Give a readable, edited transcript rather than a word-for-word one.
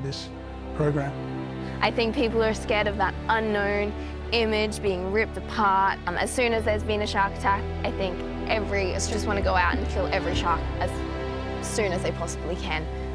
this program. I think people are scared of that unknown image being ripped apart. As soon as there's been a shark attack, I think every just want to go out and kill every shark as soon as they possibly can.